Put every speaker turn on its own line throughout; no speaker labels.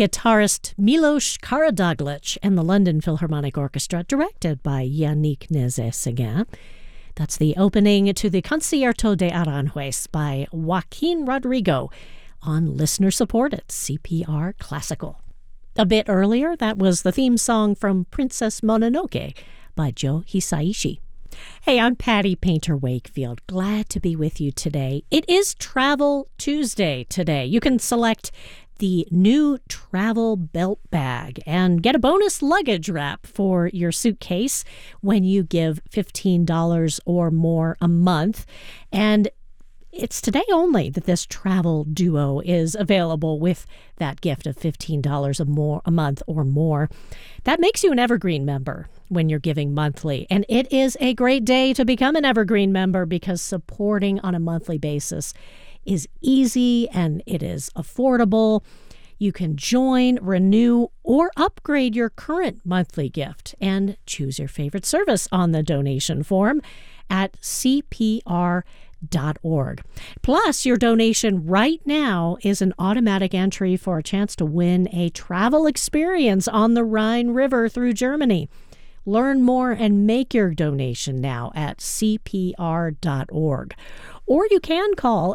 guitarist Milos Karadzic and the London Philharmonic Orchestra, directed by Yannick Nézet-Séguin. That's the opening to the Concierto de Aranjuez by Joaquin Rodrigo on listener-supported CPR Classical. A bit earlier, that was the theme song from Princess Mononoke by Joe Hisaishi. Hey, I'm Patty Painter Wakefield. Glad to be with you today. It is Travel Tuesday today. You can select the new travel belt bag and get a bonus luggage wrap for your suitcase when you give $15 or more a month. And it's today only that this travel duo is available with that gift of $15 a month or more. That makes you an Evergreen member when you're giving monthly. And it is a great day to become an Evergreen member because supporting on a monthly basis is easy and it is affordable. You can join, renew, or upgrade your current monthly gift and choose your favorite service on the donation form at CPR.org. Plus, your donation right now is an automatic entry for a chance to win a travel experience on the Rhine River through Germany. Learn more and make your donation now at CPR.org. Or you can call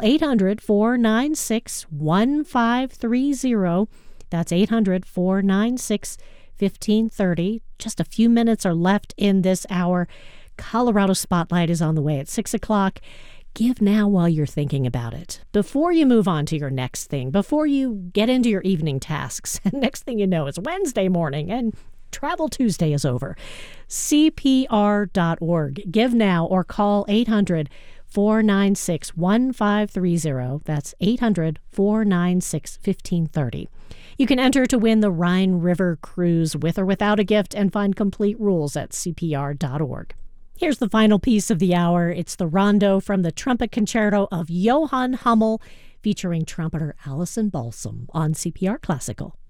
800-496-1530. That's 800-496-1530. Just a few minutes are left in this hour. Colorado Spotlight is on the way at 6 o'clock. Give now while you're thinking about it. Before you move on to your next thing, before you get into your evening tasks. Next thing you know, it's Wednesday morning and Travel Tuesday is over. CPR.org. Give now or call 800-496-1530. That's 800-496-1530. You can enter to win the Rhine River Cruise with or without a gift and find complete rules at CPR.org. Here's the final piece of the hour. It's the rondo from the Trumpet Concerto of Johann Hummel featuring trumpeter Alison Balsam on CPR Classical.